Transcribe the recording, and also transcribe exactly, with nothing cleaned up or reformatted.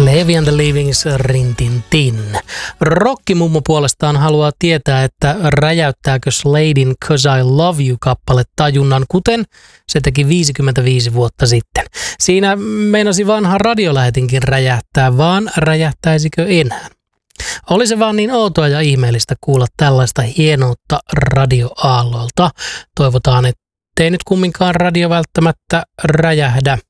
Levi and the Leavings, Rintintin. Rokkimummo puolestaan haluaa tietää, että räjäyttääkö Sladein 'Cause I Love You-kappale tajunnan, kuten se teki viisikymmentäviisi vuotta sitten. Siinä meinasi vanha radiolähetinkin räjähtää, vaan räjähtäisikö enää? Oli se vaan niin outoa ja ihmeellistä kuulla tällaista hienoutta radioaallolta. Toivotaan, ettei nyt kumminkaan radio välttämättä räjähdä.